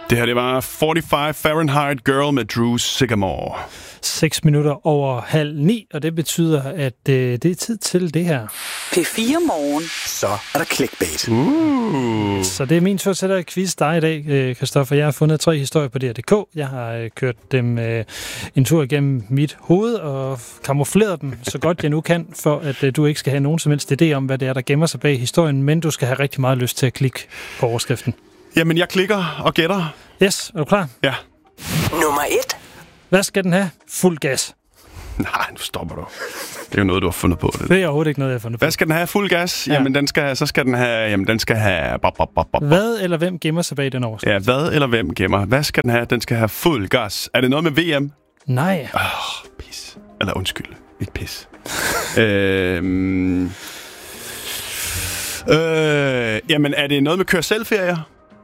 Det her, det var 45 Fahrenheit Girl med Drew Sycamore. 6 minutter over 8:30, og det betyder, at det er tid til det her. P4 Morgen. Så er der clickbait. Så det er min tur til at quiz dig i dag, Christoffer. Jeg har fundet 3 historier på DR.dk. Jeg har kørt dem en tur igennem mit hoved og kamufleret dem så godt jeg nu kan, for at du ikke skal have nogen som helst idé om, hvad det er, der gemmer sig bag historien, men du skal have rigtig meget lyst til at klikke på overskriften. Jamen, jeg klikker og gætter. Yes, er du klar? Ja. Nummer 1. Hvad skal den have? Fuld gas. Nej, nu stopper du. Det er jo noget, du har fundet på. Det er overhovedet ikke noget, jeg har fundet på. Hvad skal den have? Fuld gas? Ja. Jamen, den skal have... Hvad eller hvem gemmer sig bag den overskrift? Ja, hvad eller hvem gemmer? Hvad skal den have? Den skal have fuld gas. Er det noget med VM? Nej. Pis. Eller undskyld. Ikke pis. Jamen, er det noget med køre selvferier?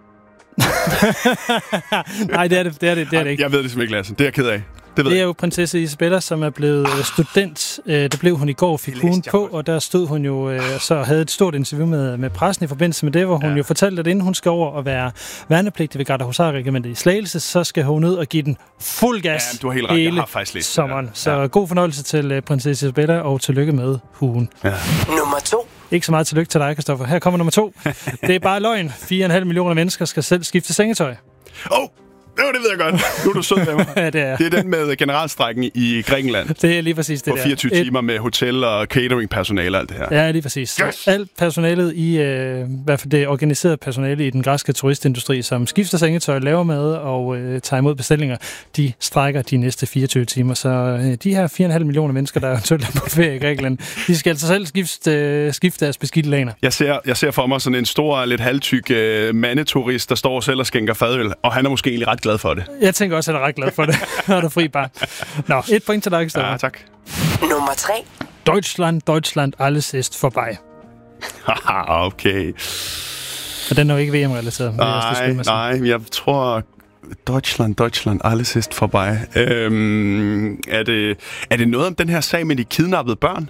Nej, det er det ikke. Jeg ved det simpelthen ikke, Lasse. Det er jeg ked af. Det er jo prinsesse Isabella, som er blevet student. Det blev hun i går, fik hun på, og der stod hun jo så havde et stort interview med pressen i forbindelse med det, hvor hun jo fortalte, at inden hun skal over og være værnepligtig ved Gardehusarregimentet i Slagelse, så skal hun ud og give den fuld gas hele sommeren. Så god fornøjelse til prinsesse Isabella, og tillykke med huen. Ja. Nummer 2. Ikke så meget tillykke til dig, Christoffer. Her kommer nummer 2. Det er bare løgn. 4,5 millioner mennesker skal selv skifte sengetøj. Det ved jeg godt. Nu er du sød med mig. Ja, det er. Det er den med generalstrækken i Grækenland. Det er lige præcis det der. På 24 timer med hotel og catering-personale og alt det her. Ja, lige præcis. Yes. Alt personalet i, hvert fald det organiserede personale i den græske turistindustri, som skifter sengetøj, laver mad og tager imod bestillinger, de strækker de næste 24 timer. Så de her 4,5 millioner mennesker, der eventuelt er på ferie i Grækenland, de skal altså selv skifte deres beskidte laner. Jeg ser for mig sådan en stor, lidt halvtyk mandeturist, der står selv og skænker fadøl, og han er måske egentlig ret glad for det. Jeg tænker også, at han er ret glad for det, når du er fri bar. Nå, 1 point til dig, Christoffer. Ja, tak. Nummer 3. Deutschland, alles ist vorbei. Okay. Og den er jo ikke VM-relateret. Nej, jeg tror... Deutschland, alles ist vorbei. Er det noget om den her sag med de kidnappede børn?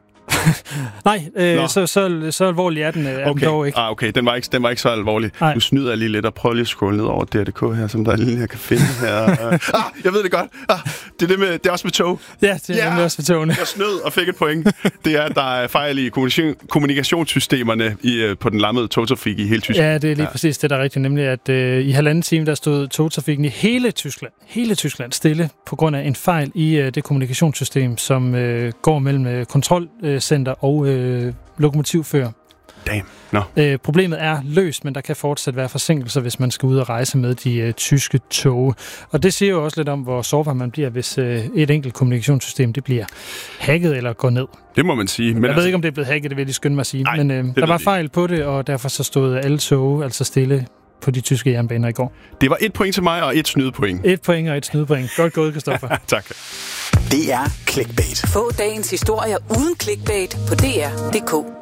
Nej, så alvorlig er den, den dog ikke. Okay, den var ikke så alvorlig. Nej. Nu snyder jeg lige lidt og prøver lige at scrolle ned over DR.dk her, som der er lige, jeg kan finde her. Jeg ved det godt. Det er også med tog. Ja, det er også med togene. Jeg snød og fik et point. Det er, at der er fejl i kommunikationssystemerne på den lammede togtrafik i hele Tyskland. Ja, det er lige præcis det, der er rigtigt. Nemlig, at i 1,5 time, der stod togtrafikken i hele Tyskland stille på grund af en fejl i det kommunikationssystem, som går mellem kontrolcenter og lokomotivfører. Damn. No. Problemet er løst, men der kan fortsat være forsinkelser, hvis man skal ud og rejse med de tyske tog. Og det siger jo også lidt om, hvor sårbar man bliver, hvis et enkelt kommunikationssystem det bliver hacket eller går ned. Det må man sige. Men jeg ved ikke, om det er blevet hacket, det vil jeg lige skynde mig at sige. Nej, men der var fejl på det, og derfor så stod alle tog altså stille på de tyske jernbaner i går. Det var 1 point til mig og 1 snydepoint. 1 point og 1 snydepoint. Godt gået, Christoffer. Tak. Det er clickbait. Få dagens historier uden clickbait på dr.dk.